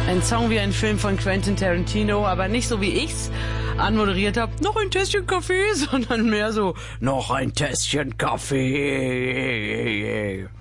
Ein Song wie ein Film von Quentin Tarantino, aber nicht so wie ich's anmoderiert habe, noch ein Tässchen Kaffee, sondern mehr so, noch ein Tässchen Kaffee.